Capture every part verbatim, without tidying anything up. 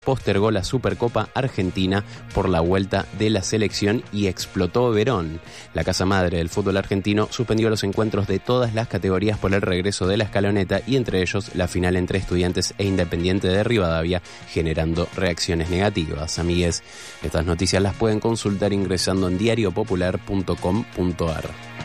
postergó la Supercopa Argentina por la vuelta de la selección y explotó Verón. La casa madre del fútbol argentino suspendió los encuentros de todas las categorías por el regreso de la escaloneta y entre ellos la final entre Estudiantes e Independiente de Rivadavia, generando reacciones negativas. Amigues, estas noticias las pueden consultar ingresando en diario popular punto com punto ar.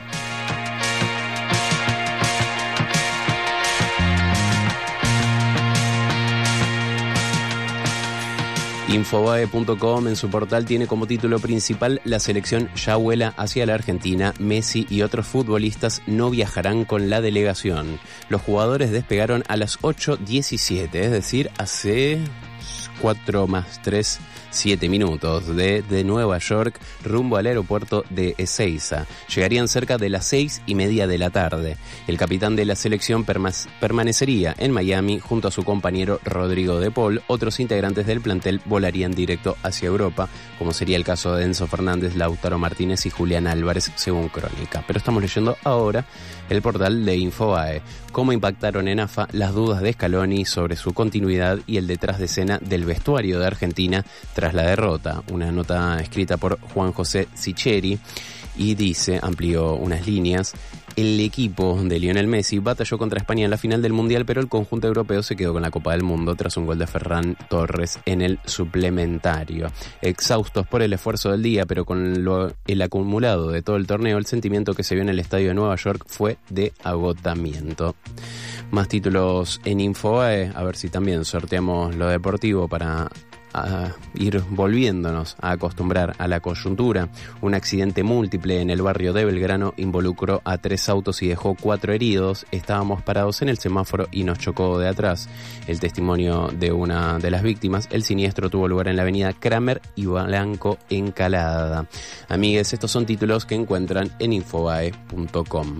Infobae punto com en su portal tiene como título principal: la selección ya vuela hacia la Argentina, Messi y otros futbolistas no viajarán con la delegación. Los jugadores despegaron a las ocho diecisiete, es decir, hace cuatro más tres, siete minutos, de, de Nueva York rumbo al aeropuerto de Ezeiza. Llegarían cerca de las seis y media de la tarde. El capitán de la selección perma- permanecería en Miami junto a su compañero Rodrigo de Paul. Otros integrantes del plantel volarían directo hacia Europa, como sería el caso de Enzo Fernández, Lautaro Martínez y Julián Álvarez, según Crónica. Pero estamos leyendo ahora el portal de Infobae. Cómo impactaron en A F A las dudas de Scaloni sobre su continuidad y el detrás de escena del vestuario de Argentina tras la derrota. Una nota escrita por Juan José Sicheri y dice, amplió unas líneas: el equipo de Lionel Messi batalló contra España en la final del Mundial, pero el conjunto europeo se quedó con la Copa del Mundo tras un gol de Ferran Torres en el suplementario. Exhaustos por el esfuerzo del día, pero con lo, el acumulado de todo el torneo, el sentimiento que se vio en el estadio de Nueva York fue de agotamiento. Más títulos en Infobae, a ver si también sorteamos lo deportivo para a ir volviéndonos a acostumbrar a la coyuntura. Un accidente múltiple en el barrio de Belgrano involucró a tres autos y dejó cuatro heridos. Estábamos parados en el semáforo y nos chocó de atrás. El testimonio de una de las víctimas: el siniestro tuvo lugar en la avenida Kramer y Blanco Encalada. Amigues, estos son títulos que encuentran en infobae punto com.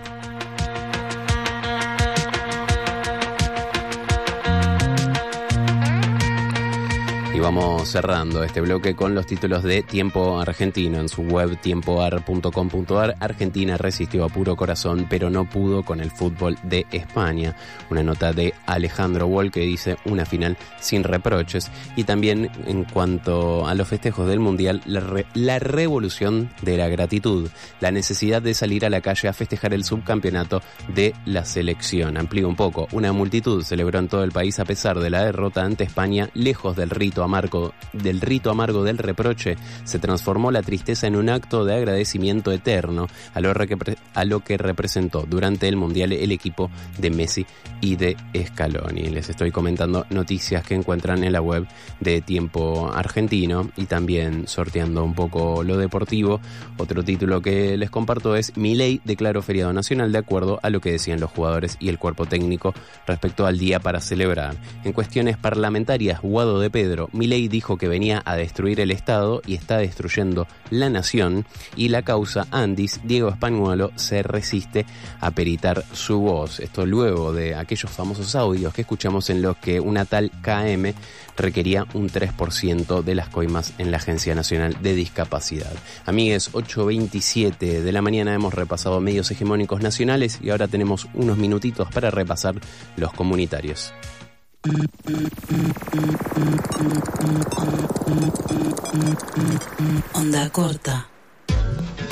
Y vamos cerrando este bloque con los títulos de Tiempo Argentino. En su web tiempo ar punto com punto ar, Argentina resistió a puro corazón, pero no pudo con el fútbol de España. Una nota de Alejandro Wall que dice: una final sin reproches. Y también, en cuanto a los festejos del Mundial, la, re- la revolución de la gratitud. La necesidad de salir a la calle a festejar el subcampeonato de la selección. Amplío un poco. Una multitud celebró en todo el país a pesar de la derrota ante España. Lejos del rito amargo, del rito amargo del reproche, se transformó la tristeza en un acto de agradecimiento eterno a lo, re- a lo que representó durante el Mundial el equipo de Messi y de Scaloni. Les estoy comentando noticias que encuentran en la web de Tiempo Argentino y también sorteando un poco lo deportivo. Otro título que les comparto es: Milei declaró feriado nacional de acuerdo a lo que decían los jugadores y el cuerpo técnico respecto al día para celebrar. En cuestiones parlamentarias, Guado de Pedro: Milei dijo que venía a destruir el Estado y está destruyendo la nación, y la causa Andis, Diego Españuelo se resiste a peritar su voz. Esto luego de aquellos famosos audios que escuchamos en los que una tal K M requería un tres por ciento de las coimas en la Agencia Nacional de Discapacidad. Amigues, ocho veintisiete de la mañana, hemos repasado medios hegemónicos nacionales y ahora tenemos unos minutitos para repasar los comunitarios. Onda corta.